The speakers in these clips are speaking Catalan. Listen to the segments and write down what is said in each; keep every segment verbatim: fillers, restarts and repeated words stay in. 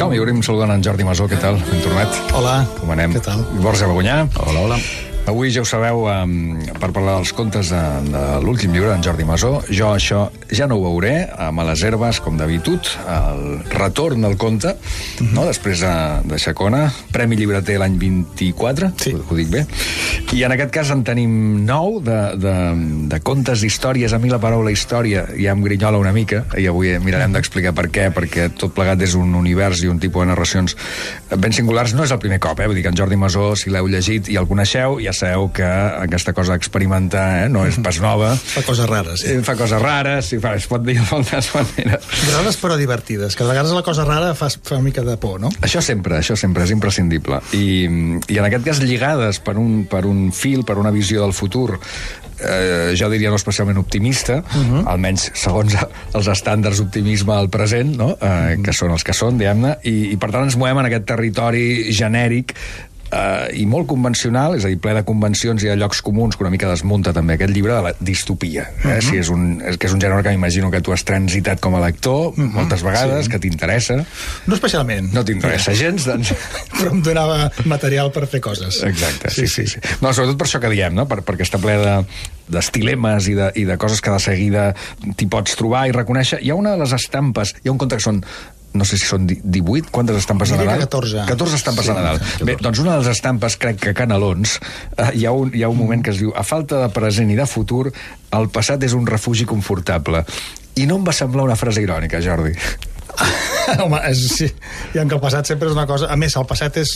Som-hi, obrim saludant en Jordi Masó, què tal? Ben tornat. Hola. Com anem? Què tal? Borja Bagonyà. Hola, hola. Avui ja ho sabeu, um, per parlar dels contes de, de l'últim llibre d'en Jordi Masó. Jo això ja no ho veuré, amb a les herbes, com d'habitud, el retorn al conte, mm-hmm. no? Després de, de Xacona, Premi Llibreter l'any vint-i-quatre, sí. ho, ho dic bé, i en aquest cas en tenim nou de, de, de contes d'històries. A mi la paraula història ja em grinyola una mica, i avui mirarem d'explicar per què, perquè tot plegat és un univers i un tipus de narracions ben singulars. No és el primer cop, eh? Vull dir que en Jordi Masó, si l'heu llegit i el coneixeu, ja sabeu que aquesta cosa d'experimentar eh, no és pas nova. Fa coses rares. Sí. Fa coses rares, sí, fa, es pot dir de moltes maneres. Rares però divertides, que a vegades la cosa rara fa, fa una mica de por, no? Això sempre, això sempre és imprescindible. I, i en aquest cas lligades per un, per un fil, per una visió del futur, eh, jo diria no especialment optimista, uh-huh. almenys segons els estàndards d'optimisme al present, no? eh, uh-huh. que són els que són, diguem-ne, i, i per tant ens movem en aquest territori genèric Uh, i molt convencional, és a dir, ple de convencions i de llocs comuns, que una mica desmunta també aquest llibre de la distopia, eh? Uh-huh. Si és un, és, que és un gènere que m'imagino que tu has transitat com a lector uh-huh. moltes vegades, sí. que t'interessa. No especialment. No t'interessa gens, doncs... Però em donava material per fer coses. Exacte, sí, sí. sí, sí. No, sobretot per això que diem, no? Per, perquè està ple de d'estilemes i, de, i de coses que de seguida t'hi pots trobar i reconèixer. Hi ha una de les estampes, hi ha un conte que són no sé si són divuit, quantes estampes de Nadal? catorze. catorze estampes sí, de Nadal. catorze. Bé, doncs una de les estampes, crec que Canelons, eh, hi, ha un, hi ha un moment que es diu: a falta de present i de futur, el passat és un refugi confortable. I no em va semblar una frase irònica, Jordi. Home, és, sí. I que el passat sempre és una cosa... A més, el passat és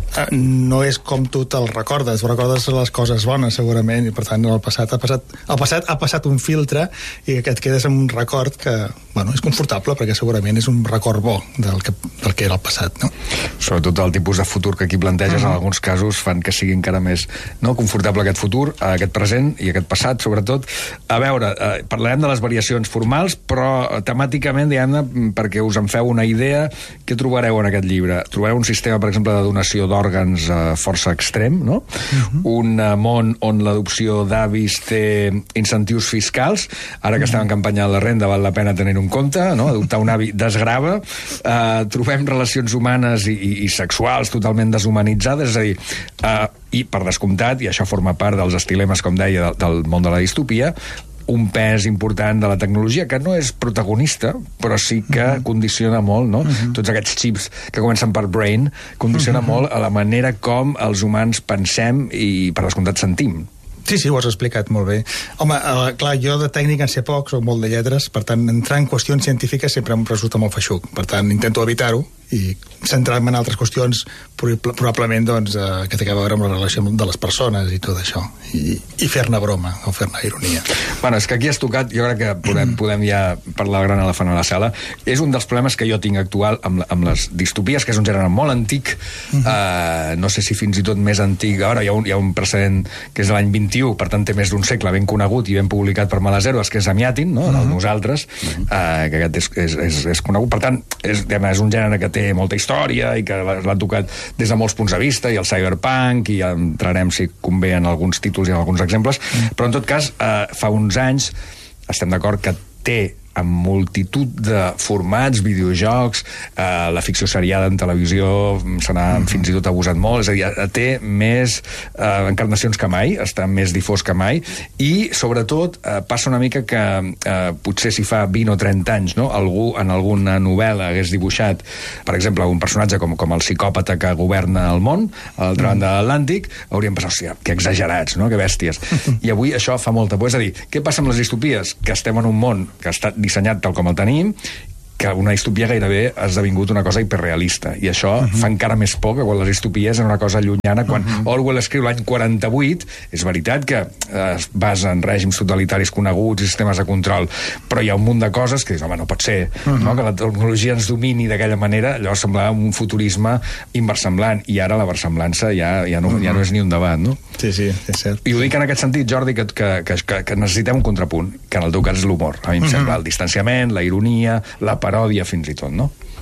no és com tu te'l recordes. Tu recordes les coses bones, segurament, i per tant el passat ha passat, el passat ha passat un filtre i que et quedes amb un record que, bueno, és confortable, perquè segurament és un record bo del que, del que era el passat, no? Sobretot el tipus de futur que aquí planteges, uh-huh. en alguns casos fan que sigui encara més no, confortable aquest futur, aquest present i aquest passat, sobretot. A veure, eh, parlarem de les variacions formals, però temàticament, diguem-ne, perquè us en feu una idea, què trobareu en aquest llibre? Trobareu un sistema, per exemple, de donació d'òrgans eh, força extrem, no? Uh-huh. Un eh, món on l'adopció d'avis té incentius fiscals. Ara que uh-huh. estem en campanya de la renda, val la pena tenir un compte, no? Adoptar un avi desgrava. Eh, trobem relacions humanes i, i, i sexuals totalment deshumanitzades, és a dir, eh, i per descomptat, i això forma part dels estilemes, com deia, del, del món de la distopia, un pes important de la tecnologia, que no és protagonista, però sí que uh-huh. condiciona molt, no? Uh-huh. Tots aquests xips que comencen per brain, condiciona uh-huh. molt a la manera com els humans pensem i, per descomptat, sentim. Sí, sí, ho has explicat molt bé. Home, eh, clar, jo de tècnica en sé poc, soc molt de lletres, per tant, entrar en qüestions científiques sempre em resulta molt feixuc. Per tant, intento evitar-ho i centrar-me en altres qüestions probablement doncs, eh, que té a veure amb la relació de les persones i tot això. I, i fer-ne broma, o fer-ne ironia. Bueno, és que aquí has tocat, jo crec que podem, podem ja parlar del gran elefant a la sala. És un dels problemes que jo tinc actual amb, amb les distopies, que és un gènere molt antic, uh-huh. eh, no sé si fins i tot més antic. Ara hi ha un, hi ha un precedent que és de l'any vint-i-u, per tant té més d'un segle, ben conegut i ben publicat per Males Herbes, que és Amiatin, no? Uh-huh. Nosaltres, uh-huh. eh, que aquest és, és, és, és conegut. Per tant, és, és un gènere que té molta història i que l'ha tocat des de molts punts de vista, i el cyberpunk, i ja entrarem, si convé, en alguns títols i en alguns exemples, mm. però en tot cas, eh, fa uns anys estem d'acord que té amb multitud de formats, videojocs, eh, la ficció seriada en televisió se n'ha mm-hmm. fins i tot abusat molt, és a dir, té més eh, encarnacions que mai, està més difós que mai, i sobretot eh, passa una mica que eh, potser si fa vint o trenta anys, no? Algú en alguna novel·la hagués dibuixat, per exemple, un personatge com, com el psicòpata que governa el món, a l'altra mm. banda de l'Atlàntic, hauríem pensat, hòstia, que exagerats, no? Que bèsties. I avui això fa molta por. És a dir, què passa amb les distopies? Que estem en un món que està dissenyat tal com el tenim, que una distopia gairebé ha esdevingut una cosa hiperrealista, i això uh-huh. fa encara més por que quan les distopies és una cosa llunyana. Quan uh-huh. Orwell escriu l'any quaranta-vuit, és veritat que es basa en règims totalitaris coneguts i sistemes de control, però hi ha un munt de coses que dius, home, no pot ser, uh-huh. no? Que la tecnologia ens domini d'aquella manera. Allò semblava un futurisme inversemblant, i ara la versemblança ja, ja, no, uh-huh. ja no és ni un debat, no? Sí, sí, és cert. I ho dic en aquest sentit, Jordi, que, que, que, que necessitem un contrapunt, que en el teu cas és l'humor. A mi em uh-huh. sembla el distanciament, la ironia, la paròdia fins i tot, no? Sí,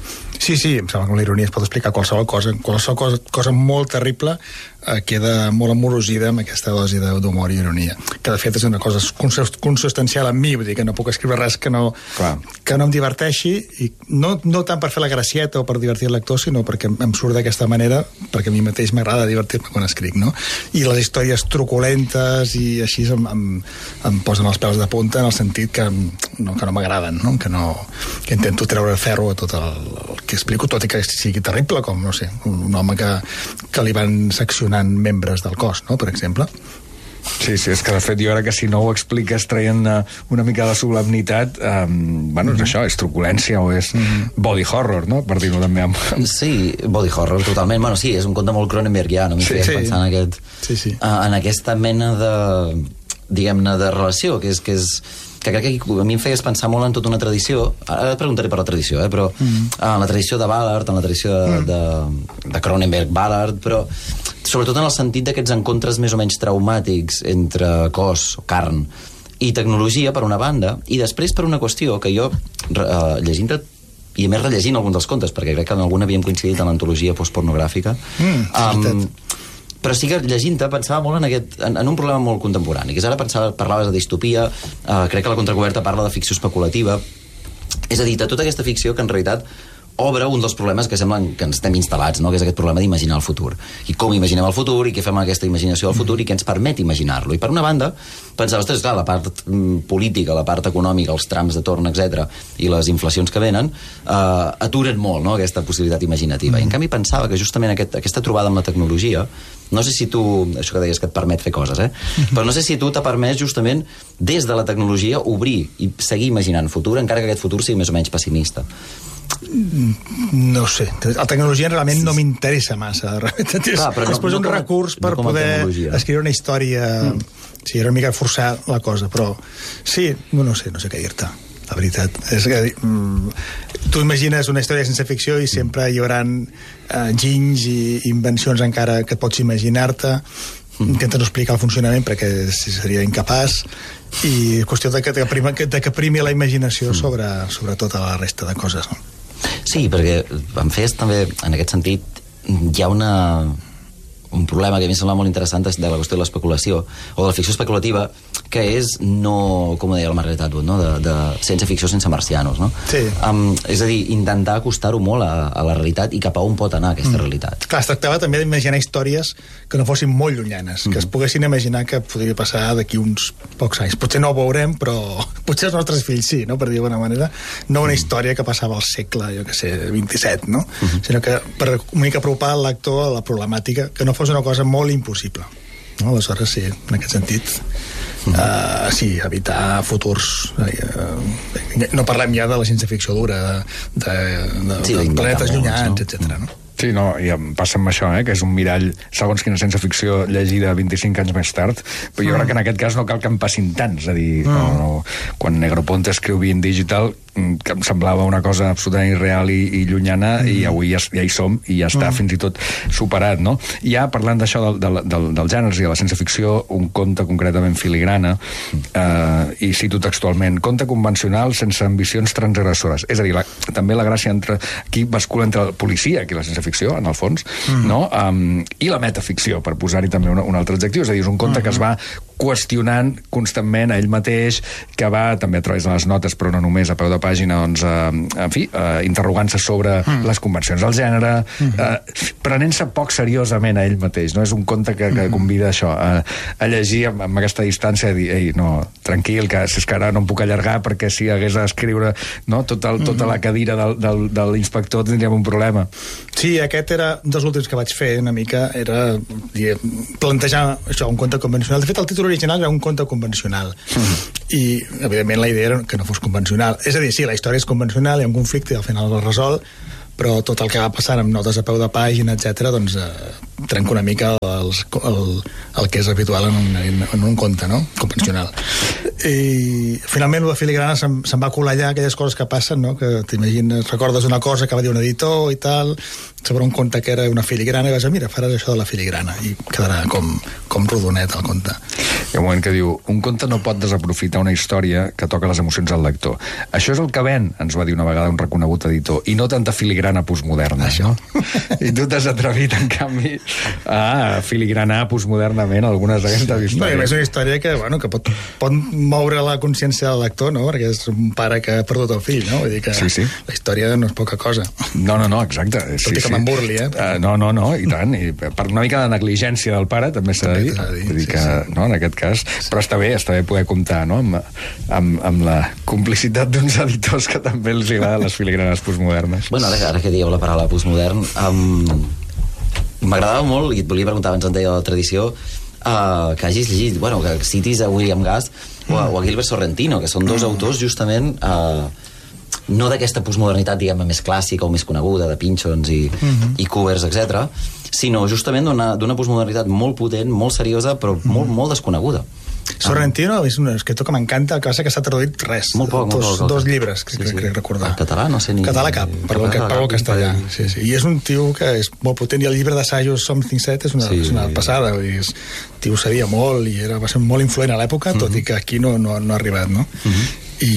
Sí, sí, em sembla que amb la ironia es pot explicar qualsevol cosa. Qualsevol cosa, cosa molt terrible eh, queda molt amorosida amb aquesta dosi d'humor i ironia, que de fet és una cosa consustancial en mi, vull dir que no puc escriure res que no, que no em diverteixi, i no, no tant per fer la gracieta o per divertir el lector, sinó perquè em surt d'aquesta manera, perquè a mi mateix m'agrada divertir-me quan escric, no? I les històries truculentes i així em, em, em posen els pèls de punta, en el sentit que no, que no m'agraden, no? Que, no, que intento treure ferro a tot el, el que explico, tot i que sigui terrible, com, no sé, un, un home que, que li van seccionant membres del cos, no?, per exemple. Sí, sí, és que de fet jo crec que si no ho expliques traient una, una mica de solemnitat, um, bueno, és això, és truculència o és mm. body horror, no?, per dir-ho també amb... Sí, body horror, totalment. Bueno, sí, és un conte molt Cronenbergià, no m'hi sí, feia sí. pensar en, aquest, sí, sí. Uh, en aquesta mena de, diguem-ne, de relació, que és, que és que crec que a mi em feies pensar molt en tota una tradició. Ara et preguntaré per la tradició, eh? Però mm. en la tradició de Ballard, en la tradició de, mm. de, de Cronenberg-Ballard, però sobretot en el sentit d'aquests encontres més o menys traumàtics entre cos, carn i tecnologia, per una banda, i després per una qüestió que jo, eh, llegint-te i a més rellegint alguns dels contes, perquè crec que en algun havíem coincidit en l'antologia postpornogràfica, mm, um, però sí que llegint-te pensava molt en, aquest, en, en un problema molt contemporani, que és ara pensava, parlaves de distopia, eh, crec que la contracoberta parla de ficció especulativa, és a dir, de tota aquesta ficció que en realitat obre un dels problemes que semblen que ens estem instal·lats, no? Que és aquest problema d'imaginar el futur. I com imaginem el futur, i què fem amb aquesta imaginació del futur, i què ens permet imaginar-lo. I per una banda, pensava, ostres, clar, la part mm, política, la part econòmica, els trams de torn, etcètera, i les inflacions que venen, eh, aturen molt, no?, aquesta possibilitat imaginativa. Mm. I en canvi pensava que justament aquest, aquesta trobada amb la tecnologia, no sé si tu, això que deies que et permet fer coses, eh? Mm-hmm. Però no sé si tu t'ha permès justament, des de la tecnologia, obrir i seguir imaginant futur, encara que aquest futur sigui més o menys pessimista. No sé, la tecnologia realment no m'interessa massa. Clar, però després no, no un recurs per no poder escriure una història. Mm. Sí, era una mica forçar la cosa, però sí, no, no sé, no sé què dir-te, la veritat. És que mm, tu imagines una història sense ficció i sempre hi haurà uh, ginys i invencions encara que pots imaginar-te. Mm. Intenten explicar el funcionament perquè seria incapaç, i qüestió de que, de que, prima, de que primi la imaginació mm. sobre, sobre tota la resta de coses, no? Sí, perquè em feies també, en aquest sentit, hi ha una, un problema que a mi em sembla molt interessant de la qüestió de l'especulació, o de la ficció especulativa, que és no, com ho deia la Margaret Atwood, no? de, de ciència ficció sense marcianos, no? Sí. Um, és a dir, intentar acostar-ho molt a, a la realitat i cap a on pot anar aquesta mm. realitat. Clar, es tractava també d'imaginar històries que no fossin molt llunyanes, mm. que es poguessin imaginar que podria passar d'aquí uns pocs anys. Potser no ho veurem, però potser els nostres fills sí, no?, per dir d'alguna manera. No una mm. història que passava al segle, jo que sé, vint-i-set, no? Mm-hmm. Sinó que per una mica apropar el lector a la problemàtica, que no fos una cosa molt impossible. No? Aleshores, sí, en aquest sentit, mm. uh, sí, evitar futurs. Uh, no parlem ja de la ciència-ficció dura, de, de, de, sí, de planetes llunyans, no? etcètera. No? Sí, no, i em passa amb això, eh, que és un mirall, segons quina ciència-ficció llegida vint-i-cinc anys més tard, però jo mm. crec que en aquest cas no cal que en passin tants, és a dir, mm. no, no, quan Negroponte escriu Being Digital, que em semblava una cosa absolutament irreal i, i llunyana, mm. i avui ja, ja hi som, i ja està mm. fins i tot superat, no? I ja, parlant d'això del, del, del, del gèneres i de la ciència-ficció, un conte concretament filigrana, mm. eh, i cito textualment, conte convencional sense ambicions transgressores. És a dir, la, també la gràcia entre, aquí bascula entre el policia i la ciència-ficció, en el fons, mm. no? Um, i la metaficció, per posar-hi també un, un altre adjectiu, és a dir, és un conte mm. que es va qüestionant constantment a ell mateix, que va també a través de les notes, però no només a peu de pàgina, doncs, eh, en fi, eh, interrogant-se sobre mm. les convencions del gènere, mm. eh, prenent-se poc seriosament a ell mateix, no? És un conte que, que convida això, a, a llegir amb, amb aquesta distància, a dir, ei, no, tranquil, que si és que ara no em puc allargar, perquè si hagués d'escriure, no, tot el, tota la cadira del, del, de l'inspector tindríem un problema. Sí, aquest era un dels últims que vaig fer, una mica, era diguem, plantejar això, un conte convencional. De fet, el títol original era un conte convencional. Mm. I, evidentment, la idea era que no fos convencional. És a dir, sí, la història és convencional, hi ha un conflicte i al final el resol, però tot el que va passant amb notes a peu de pàgina, etcètera, doncs eh, trenca una mica el, el, el que és habitual en un, en un conte, no?, convencional. I finalment la filigrana se'n, se'n va colar allà aquelles coses que passen, no?, que t'imagines, recordes una cosa que va dir un editor i tal, sobre un conte que era una filigrana, i vas a mira, faràs això de la filigrana, i quedarà com, com rodonet el conte. Hi ha un moment que diu, un conte no pot desaprofitar una història que toca les emocions al lector. Això és el que ven, ens va dir una vegada un reconegut editor, i no tanta filigrana postmoderna. Això. No? I tu t'has atrevit, en canvi, a filigranar postmodernament algunes d'aquestes històries. No, és una història que, bueno, que pot, pot moure la consciència del lector, no? Perquè és un pare que ha perdut el fill, no? Vull dir que sí, sí. La història no és poca cosa. No, no, no, exacte. Tot i que sí. me'n burli, eh? Uh, no, no, no, i tant. I per una mica de negligència del pare, també s'ha de dir. Vull dir que, sí, sí. No, en aquest cas... Però està bé, està bé poder comptar, no?, amb, amb, amb la complicitat d'uns editors que també els agraden les filigranes postmodernes. Bueno, ara, ara que dieu la paraula postmodern, um, m'agradava molt, i et volia preguntar abans en deia la tradició, uh, que hagis llegit, bueno, que citis a William Gast o a, o a Gilbert Sorrentino, que són dos autors justament... Uh, no d'aquesta postmodernitat, diguem-ne, més clàssica o més coneguda, de Pynchons i, uh-huh. i Covers, etcètera, sinó justament d'una postmodernitat molt potent, molt seriosa, però uh-huh. molt, molt desconeguda. Sorrentino és un escriptor que m'encanta, que que s'ha traduït res. Molt poc, dos, molt poc. Dos llibres, sí, crec, sí. crec recordar. En català no sé ni... Català cap, per el castellà. Sí, sí. I és un tio que és molt potent, i el llibre d'assajos Something Set és una, sí, és una passada. Vull dir, és, tio sabia molt i era, va ser molt influent a l'època, uh-huh. tot i que aquí no, no, no ha arribat, no? Uh-huh. I,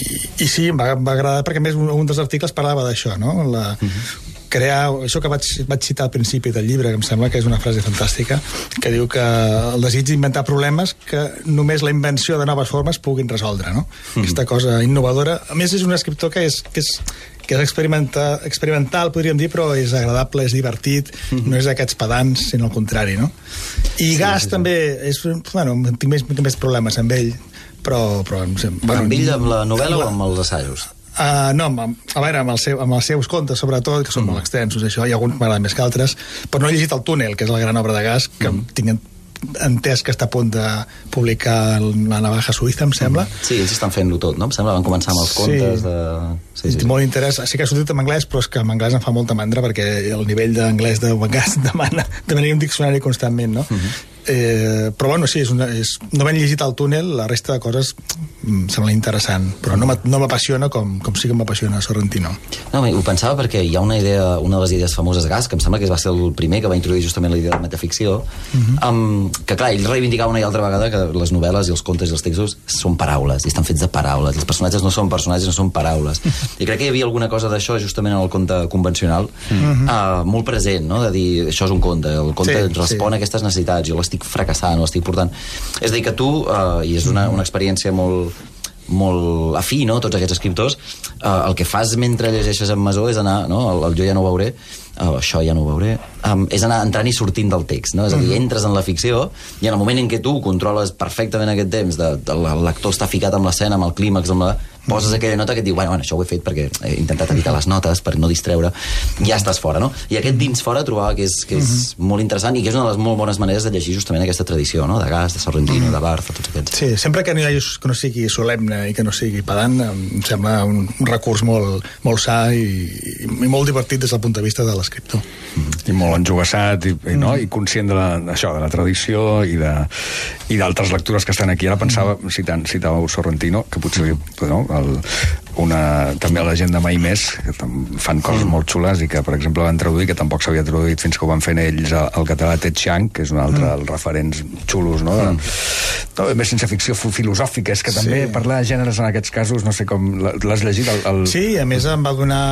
i sí, em va, va agradar perquè a més un, un dels articles parlava d'això, no? La, uh-huh. crear, això que vaig, vaig citar al principi del llibre, que em sembla que és una frase fantàstica, que diu que el desig d'inventar problemes que només la invenció de noves formes puguin resoldre, no? Mm. Aquesta cosa innovadora. A més, és un escriptor que és, que és, que és experimental, experimental, podríem dir, però és agradable, és divertit, mm-hmm. no és d'aquests pedants, sinó al contrari, no? I sí, Gast sí, sí. també, és, bueno, tinc més, més problemes amb ell, però... però bueno, amb ell, amb la novel·la o amb els assajos? Uh, no, amb, a veure, amb, el seu, amb els seus contes, sobretot, que són mm. molt extensos, això, hi ha alguns que m'agraden més que altres, però no he llegit El túnel, que és la gran obra de Gast, que mm. tinc entès que està a punt de publicar La navaja suïssa, em sembla. Mm. Sí, ells estan fent-lo tot, no? Em sembla, van començar amb els contes sí. de... Sí, sí, sí. Molt interès. Sí que ha sortit en anglès, però és que en anglès em fa molta mandra, perquè el nivell d'anglès de Gast demana demanaria un diccionari constantment, no? Mm-hmm. Eh, però bueno, sí, és una, és, no ben llegit El túnel, la resta de coses em sembla interessant, però no m'apassiona com, com sí que m'apassiona Sorrentino. No, ho pensava perquè hi ha una idea, una de les idees famoses de Gast, que em sembla que va ser el primer que va introduir justament la idea de metaficció, uh-huh. um, que clar, ell reivindicava una i altra vegada que les novel·les i els contes i els textos són paraules, i estan fets de paraules, els personatges no són personatges, no són paraules, i crec que hi havia alguna cosa d'això justament en el conte convencional, uh-huh. uh, molt present, no? De dir, això és un conte, el conte sí, respon sí. a aquestes necessitats, jo l'estic fracassant, o l'estic portant... És a dir, que tu, uh, i és una, una experiència molt, molt afí, no?, tots aquests escriptors, uh, el que fas mentre llegeixes en Masó és anar, no?, el, el jo ja no ho veuré, uh, això ja no ho veuré, um, és anar entrant i sortint del text, no? És a dir, entres en la ficció i en el moment en què tu controles perfectament aquest temps, de, de, el lector està ficat amb l'escena, amb el clímax, amb la... poses aquella nota que et diu, bueno, bueno, això ho he fet perquè he intentat evitar les notes per no distreure, ja estàs fora, no? I aquest dins fora trobava que és, que és uh-huh. molt interessant i que és una de les molt bones maneres de llegir justament aquesta tradició, no? De Gast, de Sorrentino, uh-huh. de Barth, tots aquests. Sí, sempre que no, hi ha, que no sigui solemne i que no sigui pedant, em sembla un, un recurs molt, molt sa i, i molt divertit des del punt de vista de l'escriptor. Uh-huh. I molt enjogassat i, i, no? I conscient de, la, això, de la tradició i de, i d'altres lectures que estan aquí. Ara pensava, citant, citàveu Sorrentino, que potser no? El, una, també a la gent de Mai Més, que fan coses molt xules i que, per exemple, van traduir, que tampoc s'havia traduït fins que ho van fer ells al català, Ted Chiang, que és un altre dels referents xulos, no? De, no, més sense ficció filosòfica, és que també sí. parlar de gèneres en aquests casos, no sé com l'has llegit el, el... Sí, a més em va donar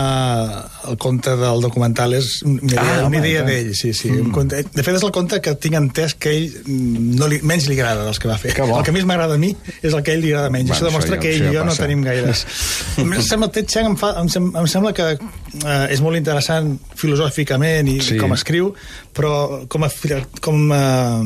el conte del documental, és una idea, ah, una idea d'ell, sí, sí. Mm. Conte, de fet és el conte que tinc entès que ell no li, menys li agrada dels que va fer. Que el que més m'agrada a mi és el que ell li agrada menys. Bueno, això demostra això ja, que ell i jo passa. No tenim gaires. Em sembla, Ted Chiang em, fa, em, sem, em sembla que eh, és molt interessant filosòficament i sí. com escriu, però com a, com a,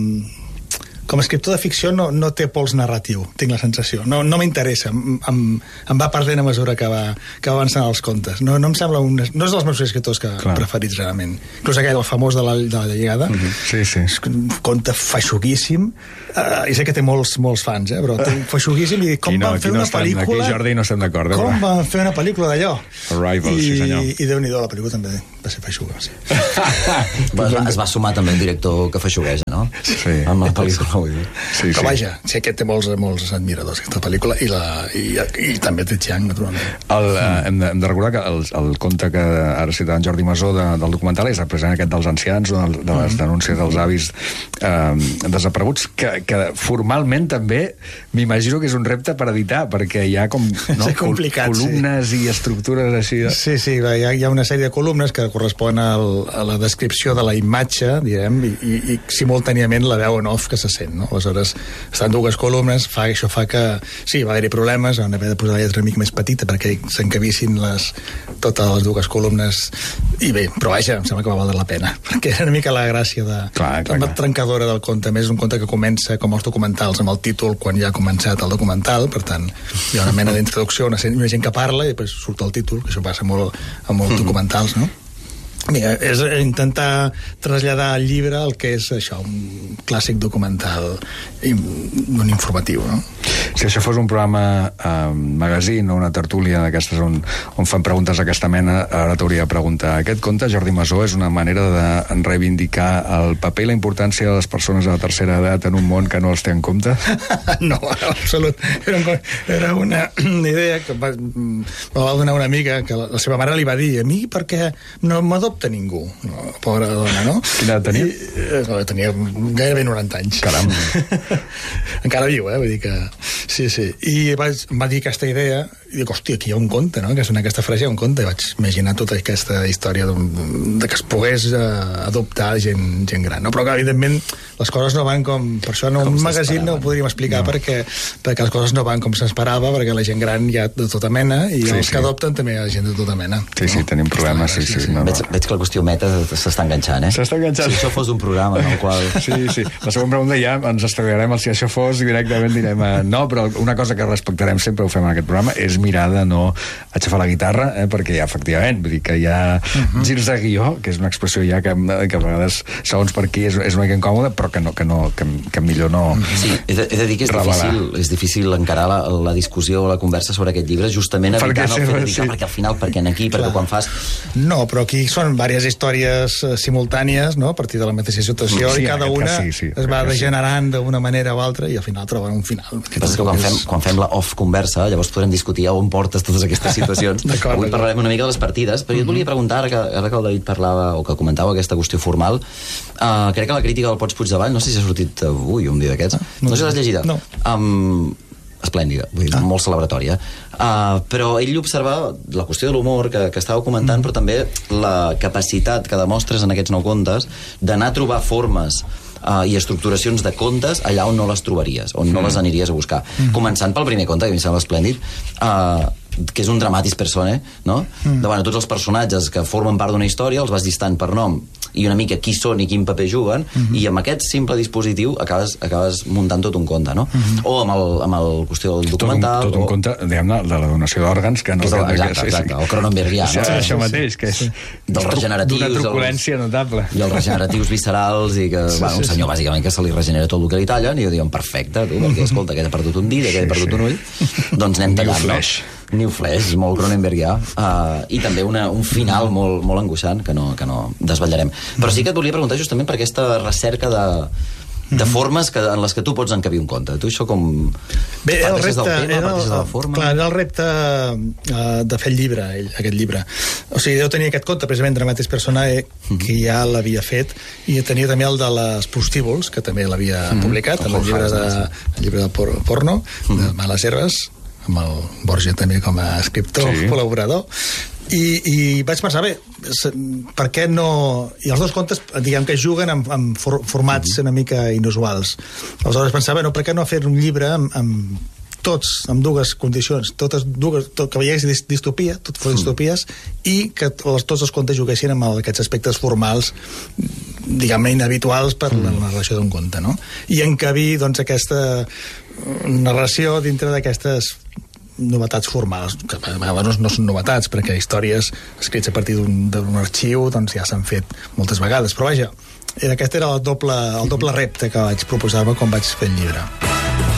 com a escriptor de ficció no, no té pols narratiu, tinc la sensació. No, no m'interessa, em, em, em va perdent a mesura que va, que va avançant els contes. No, no em sembla un, no és dels meus escriptors que Clar. preferits realment. Inclús aquell, el famós de la, de la llegada, uh-huh. sí, sí. és un conte feixuguíssim, uh, i sé que té molts, molts fans, eh, però té feixuguíssim, i com no, van fer no una pel·lícula... Aquí, Jordi, no estem d'acord. Com van fer una pel·lícula d'allò? Arrival, I, sí senyor. I Déu-n'hi-do, la pel·lícula també va ser feixuga, sí. es va sumar també un director que feixugueja, no? Sí. Amb la pel·lícula. vull dir. Sí, però sí. Vaja, sí, aquest té molts, molts admiradors, aquesta pel·lícula, i, la, i, i també té Chiang, naturalment. El, mm. eh, hem, de, hem de recordar que el, el conte que ara cita en Jordi Masó de, del documental és precisament aquest dels ancians, de, de les denúncies dels avis eh, desapareguts, que, que formalment també m'imagino que és un repte per editar, perquè hi ha com no, sí, complicat, columnes sí. i estructures així. De... Sí, sí, hi ha, hi ha una sèrie de columnes que correspon al, a la descripció de la imatge, direm, i, i, i simultàniament la veu en off que se sent, no? Aleshores, estan dues columnes, fa, això fa que... Sí, va haver-hi problemes, van haver de posar la lletra una mica més petita perquè s'encabissin les, totes les dues columnes, i bé, però vaja, em sembla que va valer la pena, perquè era una mica la gràcia de, clar, clar, la trencadora del conte. A més, és un conte que comença com els documentals, amb el títol quan ja ha començat el documental, per tant, hi ha una mena d'introducció, una, una gent que parla, i després surt el títol, que això passa molt a molts documentals, no? Mira, és intentar traslladar al llibre el que és això, un clàssic documental, un informatiu, no? Si això fos un programa eh, magazine o una tertúlia d'aquestes on, on fan preguntes d'aquesta mena, ara t'hauria de preguntar, aquest conte, Jordi Masó, és una manera de reivindicar el paper i la importància de les persones de la tercera edat en un món que no els té en compte? No, en absolut. Era, un, era una idea que va, me va donar una amiga que la, la seva mare li va dir, a mi perquè no m'adopta ningú, no, pobra dona, no? Quina edat tenia? I, no, tenia gairebé noranta anys. Caram. Encara viu, eh? Vull dir que... Sí, sí. I vaig, em va dir aquesta idea, i dic, hòstia, aquí hi ha un conte, no? Que és una aquesta frase, hi ha un conte, i vaig imaginar tota aquesta història de que es pogués uh, adoptar gent, gent gran, no? Però que, evidentment, les coses no van com... Per això en un magazine no ho podríem explicar, no. perquè, perquè les coses no van com s'esperava, perquè la gent gran hi ha de tota mena, i sí, els sí. que adopten també hi ha gent de tota mena. Sí, sí, no? Tenim problemes, sí, sí. sí, sí. No, veig, no. veig que la qüestió meta s'està enganxant, eh? S'està enganxant. Si això fos un programa en el qual... Sí, sí. La segona pregunta ja ens estudiarem el si això fos i directament direm eh, no, però una cosa que respectarem sempre, ho fem en aquest programa, és mirar de no aixafar la guitarra, eh, perquè ja, efectivament, vull dir que hi ha uh-huh. girs de guió, que és una expressió ja que, que a vegades, segons per qui, és, és una mica incòmoda, però que, no, que, no, que, que millor no... Sí, he de, he de dir que és difícil, és difícil encarar la, la discussió o la conversa sobre aquest llibre, justament evitant el fet de dir, sí. perquè al final, perquè aquí, perquè quan fas... No, però aquí són diverses històries uh, simultànies, no?, a partir de la mateixa situació, sí, i cada una sí, sí, es va degenerant d'una manera o altra, i al final troben un final. El que passa és que quan fem, quan fem la off conversa, llavors podrem discutir on portes totes aquestes situacions. Avui parlarem una mica de les partides, però jo et volia preguntar, ara que, ara que el David parlava o que comentava aquesta qüestió formal, uh, crec que la crítica del Pots Puigdevall, no sé si ha sortit avui un dia d'aquests, ah, no, no sé si l'has llegida. No. Um, esplèndida, vull dir, ah. molt celebratòria. Uh, però ell observa la qüestió de l'humor que, que estàveu comentant, mm. però també la capacitat que demostres en aquests nou contes d'anar a trobar formes Uh, i estructuracions de contes allà on no les trobaries, on mm. no les aniries a buscar. Mm. Començant pel primer conte, que a mi sembla esplèndid, uh, que és un dramatis personae, no? Mm. De, bueno, tots els personatges que formen part d'una història els vas llistant per nom i una mica qui són i quin paper juguen, mm-hmm. i amb aquest simple dispositiu acabes, acabes muntant tot un conte, no? Mm-hmm. O amb el, amb el qüestió del documental... Tot un, tot un o... conte, diguem-ne, de la donació d'òrgans, que no... Que el, exacte, exacte, el Cronenbergià, no? Sí, això mateix, que és... Sí. Dels regeneratius... D'una truculència els, notable. I els regeneratius viscerals, i que, sí, bueno, un senyor, sí, bàsicament, que se li regenera tot el que li tallen, i jo diuen, perfecte, tu, perquè, escolta, aquest ha perdut un dit, aquest ha perdut un ull, doncs anem tallant, no? New Flash, molt Cronenbergià, uh, i també una, un final molt, molt angoixant que no, que no desvetllarem. Però sí que et volia preguntar justament per aquesta recerca de, de formes que, en les que tu pots encabir un conte. Tu això com... Bé, el repte, del tema, era, de la forma? Clar, era el repte uh, de fer el llibre, ell, aquest llibre. O sigui, jo tenia aquest conte, precisament, Dramatis Personae, que ja l'havia fet, i tenia també el de les prostíbuls, que també l'havia mm-hmm. publicat, el, el, llibre de, el llibre de por, porno, mm-hmm. de Males Herbes, amb el Borja també com a escriptor, sí. col·laborador, i, i vaig pensar, bé, per què no... I els dos contes, diguem que juguen amb, amb for, formats mm-hmm. una mica inusuals. Aleshores pensava, no, per què no fer un llibre amb, amb tots, amb dues condicions, totes dues, tot, que veiés distopia, tot fos distopies, mm. i que els, tots els contes juguessin amb aquests aspectes formals, diguem-ne, inhabituals per mm. la narració d'un conte, no? I encabir, doncs, aquesta narració dintre d'aquestes novetats formals, que a vegades no són novetats, perquè històries escrits a partir d'un arxiu doncs ja s'han fet moltes vegades, però vaja, aquest era el doble, el doble repte que vaig proposar-me quan vaig fer el llibre.